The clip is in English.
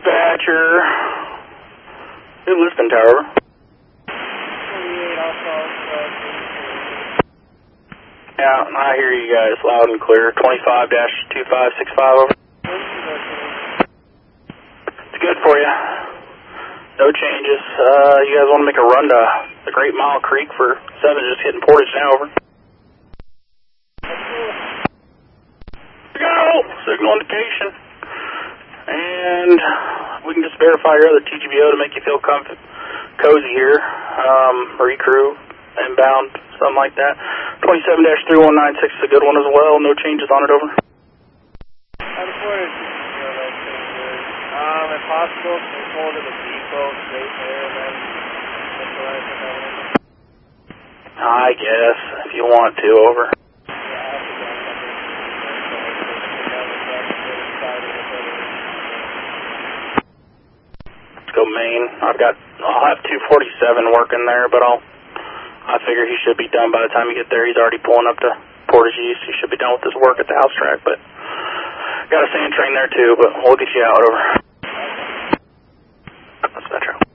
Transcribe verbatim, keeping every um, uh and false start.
Dispatcher. New Lisbon Tower. Yeah, I hear you guys loud and clear. twenty-five dash two five six five over. It's good for you. No changes. Uh, you guys want to make a run to the Great Mile Creek for seven, just hitting Portage now, over. Go! Signal indication. And we can just verify your other T G B O to make you feel comfy, cozy here. Um, recrew, inbound, something like that. twenty-seven dash three one nine six is a good one as well. No changes on it, over. Um, if possible, control to the depot, straight there, and then centralize it that way. I guess, if you want to, over. Let's go main. I've got, I'll have two forty-seven working there, but I'll, I figure he should be done by the time you get there. He's already pulling up to Portage East. He should be done with his work at the house track, but got a sand train there too, but we'll get you out, over. That's Metro.